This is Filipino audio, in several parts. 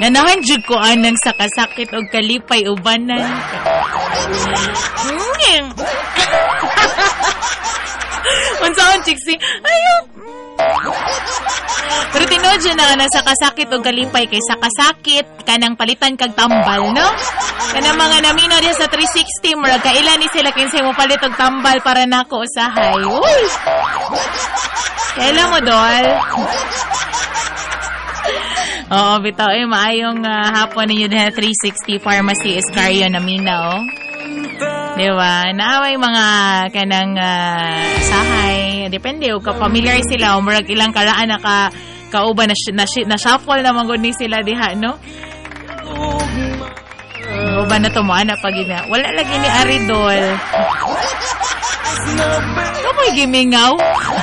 Ganahan jud ko anang sakasakit og kalipay ubanan. Unsaon chiksi? Ayo. Pero tinuod na sakasakit og kalipay kay sakasakit kanang palitan kag tambal, no? Kanang mga namino diha sa 360 murag kailan ni sila kinsay mo palit og tambal para nako usahay. Uy. Kailan mo dol? Oo, bitaw maayong hapon ninyo diha 360 Pharmacy Escario namina, oh. Diba? Naaway mga kanang sahay. Depende, ka familiar sila. Murag ilang karaan kauban na shuffle naman gud ni sila diha, no? Uban na to mo ana pag ina. Wala lagi ni Aridol. Kamoy gimingaw.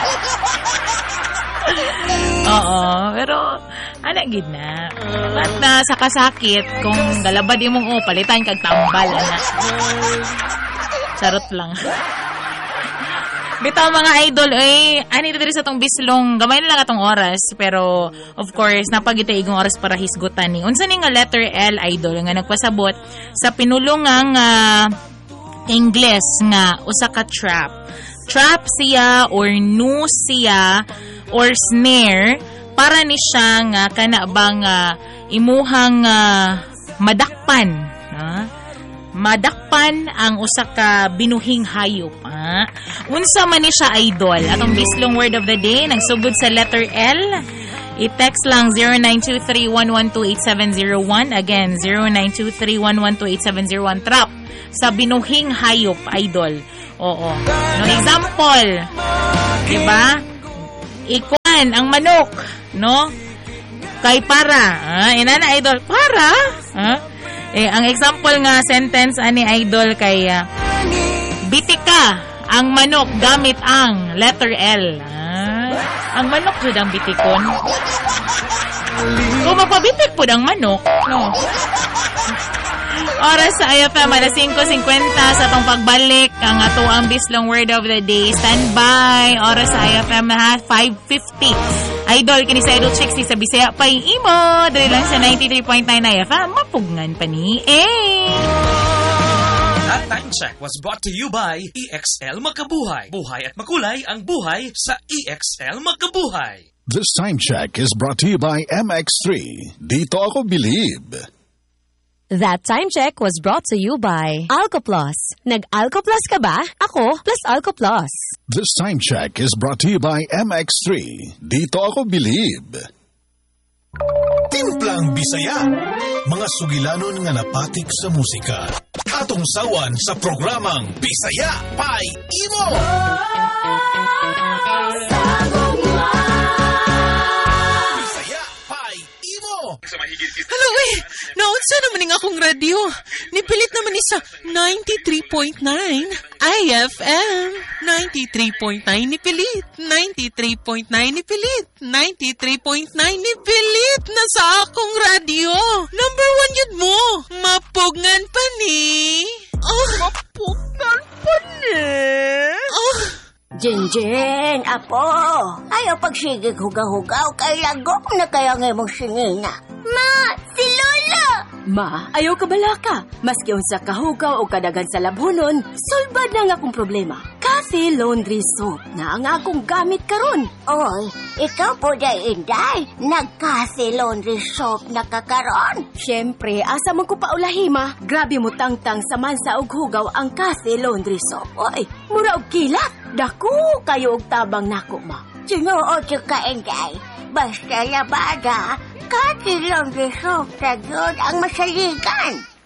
Oo, pero anak gid na. Ba't na sa kasakit kung galabad imong palitan kag tambal ana. Charot lang. Bitaw mga idol, ani diri sa tong bislong, gamay na lang atong oras, pero of course napagita igong oras para hisgutan ni. Unsa ni nga letter L idol nga nagpasabot sa pinulungang English nga usa ka trap. Trap siya or noose siya or snare para ni siya nga kana bang imuhang madakpan, madakpan ang usa ka binuhing hayop. Unsa man ni siya idol? Atong bislong word of the day nagsugod sa letter L. I-text lang 0923112871. Again, 0923112871. Trap sa binuhing hayop idol. Oo. No example, diba? Ikuan ang manok, no? Kay para. Inana idol, para? Ang example nga sentence ani idol kay bitika ang manok gamit ang letter L. Ang manok jud ang bitikon. Kung mapabitik po ang manok, no? Oras sa IFM, alas 5:50 sa itong pagbalik ang ato ang bislong word of the day. Stand by. Oras sa IFM na 5:50. Idol, kini sa Idol Chicks sa Bisaya pay imo. Dali lang sa 93.9 IFM. Mapugnan pa ni. That time check was brought to you by EXL Magkabuhay. Buhay at makulay ang buhay sa EXL Magkabuhay. This time check is brought to you by MX3. Dito ako believe. That time check was brought to you by Alcoplus. Nag-Alcoplus ka ba? Ako plus Alcoplus. This time check is brought to you by MX3. Dito ako believe. Timplang Bisaya. Mga sugilanon nga napatik sa musika. Atong sawan sa programang Bisaya Pay Imo. Bisaya Pay Imo. Hello, naunsa naman nga akong radio. Nipilit naman ni sa 93.9 IFM. 93.9 nipilit. 93.9 nipilit. 93.9 nipilit na sa akong radio. Number 1 yun mo. Mapugngan pa ni. Mapugngan pa ni. Jinjin, apo. Ayaw pagsigig hugaw-hugaw kay lagok na kaya nga mong singina. Ma, si Lola! Ma, ayaw ka balaka. Maski unsa kahugaw o kadagan sa labhonon, sulbad na nga akong problema. Cafe Laundry Soap na ang akong gamit karon. Oy, ikaw po day inday. Nag-Cafe Laundry Soap na kakaron. Siyempre, asa man ko paulahima. Grabe mo tangtang sa mansa og hugaw ang Cafe Laundry Soap. Oy, mura og kilat. Dako kayo og tabang nako, ma. Sinuod yung ka-inday. Basta labada, Cafe Laundry Soap na yun ang masaligan.